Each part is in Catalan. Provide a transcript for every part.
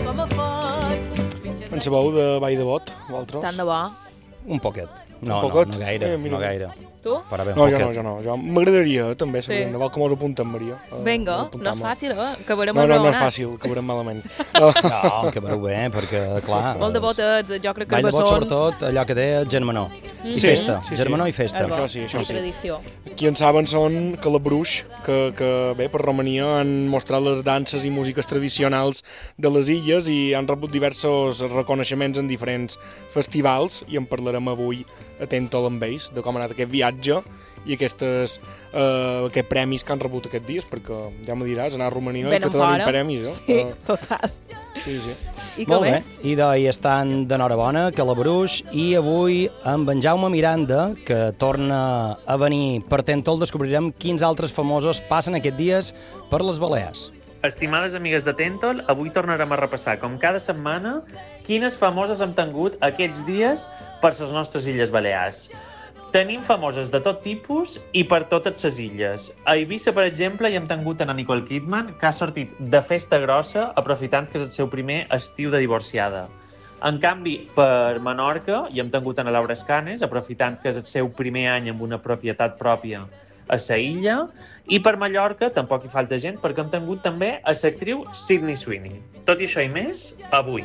En sabeu de Vall de Bot, vosaltres? Tant de bo. Un poquet. No, Un poquet? no gaire, Mira. no gaire. Tu? Però bé, un No, poquet. jo no. Jo m'agradaria, també, Sí. saber. Vol que mos apuntem, Maria. Vinga, no és fàcil, que veurem No, no és enraonats. fàcil, que veurem malament. No, que veureu bé, perquè, clar... Molt de botets, jo crec que Vall de Bot, bessons... sobretot, allò que té germanor. I Sí, festa. sí, sí. Germanor i festa. És bo, Això sí, això i sí. tradició. Qui en saben són Calabruix, que bé, per Romania han mostrat les danses i músiques tradicionals de les illes i han rebut diversos reconeixements en diferents festivals i en parlarem avui atento amb ells, de com ha anat aquest viatge i aquests premis que han rebut aquests dies, perquè ja me diràs, anar a Romania i que te donin premis, eh? Sí, total. Sí, sí. I què Molt bé. més? I d'ahir estan d'enhorabona, Calabruix, i avui amb en Jaume Miranda, que torna a venir per Tentol, descobrirem quins altres famosos passen aquests dies per les Balears. Estimades amigues de Tentol, avui tornarem a repassar, com cada setmana, quines famoses hem tingut aquests dies per les nostres Illes Balears. Tenim famoses de tot tipus i per totes les illes. A Eivissa, per exemple, hi hem tingut a Nicole Kidman, que ha sortit de festa grossa aprofitant que és el seu primer estiu de divorciada. En canvi, per Menorca hi hem tingut a Laura Escanes, aprofitant que és el seu primer any amb una propietat pròpia a la illa, i per Mallorca tampoc hi falta gent, perquè hem tingut també a l'actriu Sydney Sweeney. Tot i això i més, avui.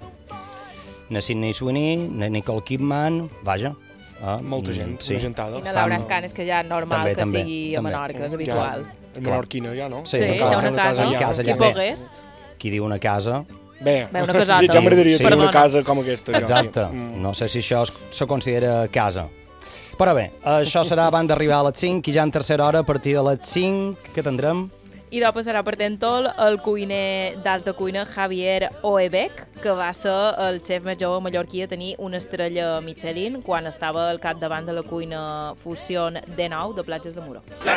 Na Sydney Sweeney, na Nicole Kidman, vaja. Molta gent, sí. una gentada. I na Laura Escanes, que ja és normal que També, sigui a també. Menorca, és habitual. Ja, menorquina, ja, no? Sí, Sí, hi ha una casa, una casa qui allà. Bé. pogués. Qui diu una casa... Bé, Bé, una casota. ja m'agradaria Sí. tenir una Perdona. casa com aquesta. jo. Exacte. Sí. No sé si això se considera casa. Però bé, això serà abans d'arribar a les 5 i ja en tercera hora, a partir de les 5, que tindrem? I de passarà per Tentol el cuiner d'alta cuina Javier Oebeck, que va ser el xef més jove mallorquí a tenir una estrella Michelin quan estava al capdavant de la cuina Fusion D9 de Platges de Muro.